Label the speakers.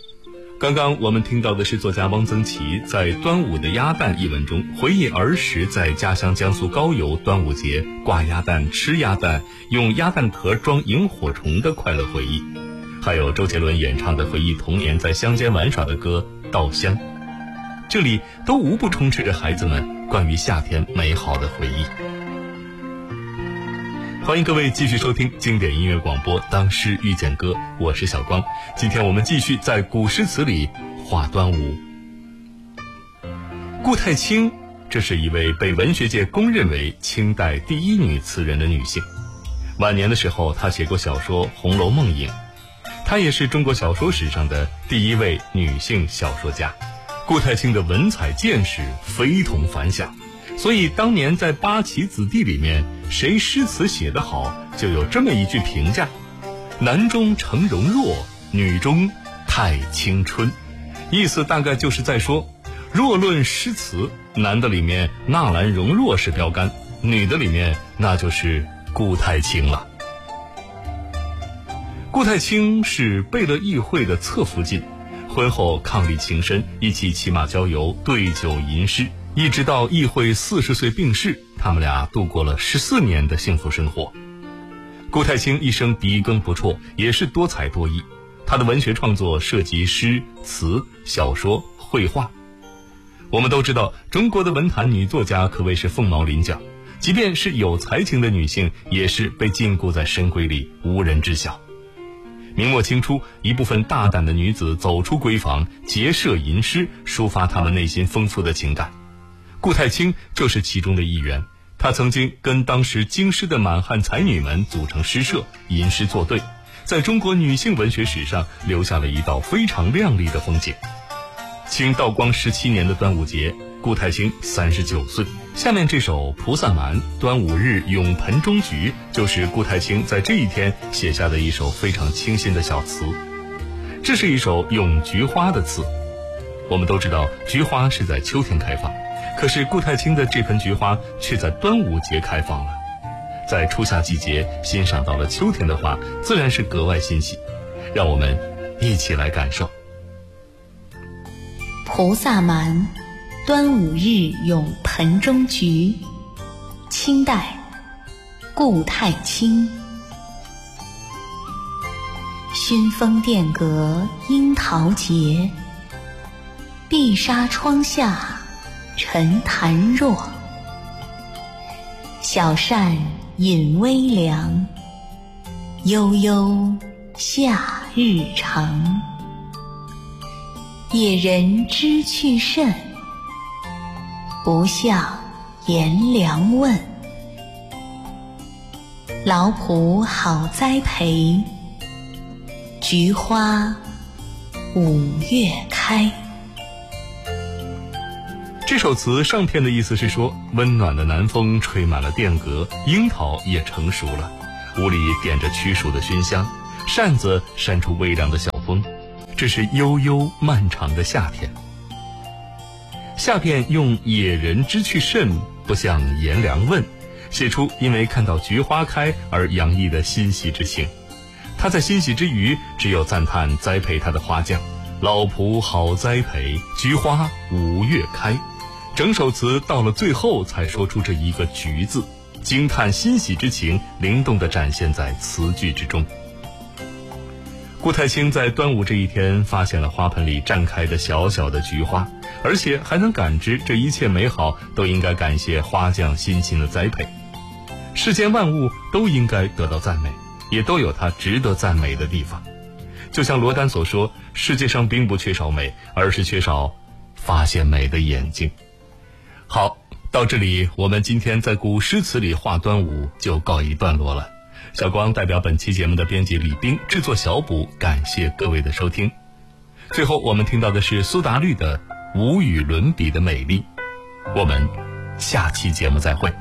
Speaker 1: 刚刚我们听到的是作家汪曾祺在《端午的鸭蛋》一文中回忆儿时在家乡江苏高邮端午节挂鸭蛋、吃鸭蛋、用鸭蛋壳装萤火虫的快乐回忆，还有周杰伦演唱的回忆童年在乡间玩耍的歌《稻香》，这里都无不充斥着孩子们关于夏天美好的回忆。欢迎各位继续收听经典音乐广播《当诗遇见歌》，我是小光。今天我们继续在古诗词里画端午。顾太清，这是一位被文学界公认为清代第一女词人的女性。晚年的时候，她写过小说《红楼梦影》，她也是中国小说史上的第一位女性小说家。顾太清的文采见识非同凡响，所以当年在八旗子弟里面，谁诗词写得好，就有这么一句评价：男中成容弱，女中太青春。意思大概就是在说，若论诗词，男的里面纳兰容若是标杆，女的里面那就是顾太清了。顾太清是贝勒议会的侧福晋，婚后伉俪情深，一起骑马郊游，对酒吟诗，一直到议会40岁病逝，他们俩度过了14年的幸福生活。顾太清一生笔耕不辍，也是多才多艺。她的文学创作涉及诗、词、小说、绘画。我们都知道，中国的文坛女作家可谓是凤毛麟角，即便是有才情的女性，也是被禁锢在深闺里，无人知晓。明末清初，一部分大胆的女子走出闺房，结社吟诗，抒发她们内心丰富的情感。顾太清就是其中的一员，她曾经跟当时京师的满汉才女们组成诗社，吟诗作对，在中国女性文学史上留下了一道非常亮丽的风景。清道光17年的端午节，顾太清39岁。下面这首《菩萨蛮·端午日咏盆中菊》就是顾太清在这一天写下的一首非常清新的小词。这是一首咏菊花的词。我们都知道，菊花是在秋天开放，可是顾太清的这盆菊花却在端午节开放了。在初夏季节欣赏到了秋天的花，自然是格外欣喜。让我们一起来感受。
Speaker 2: 菩萨蛮，端午日咏盆中菊，清代，顾太清。熏风殿阁樱桃节，碧纱窗下沉檀若。小扇饮微凉，悠悠夏日长。野人知趣甚，不向颜良问。劳仆好栽培，菊花5月开。
Speaker 1: 这首词上片的意思是说，温暖的南风吹满了殿阁，樱桃也成熟了，屋里点着驱暑的熏香，扇子扇出微凉的小风，这是悠悠漫长的夏天。下片用野人知趣甚，不向颜良问，写出因为看到菊花开而洋溢的欣喜之情。他在欣喜之余，只有赞叹栽培他的花匠，老仆好栽培，菊花5月开。整首词到了最后才说出这一个菊字，惊叹欣喜之情灵动地展现在词句之中。顾太清在端午这一天发现了花盆里绽开的小小的菊花，而且还能感知这一切美好都应该感谢花匠辛勤的栽培。世间万物都应该得到赞美，也都有它值得赞美的地方。就像罗丹所说，世界上并不缺少美，而是缺少发现美的眼睛。好，到这里我们今天在古诗词里画端午就告一段落了。小光代表本期节目的编辑李冰，制作小补，感谢各位的收听。最后我们听到的是苏打绿的无与伦比的美丽。我们下期节目再会。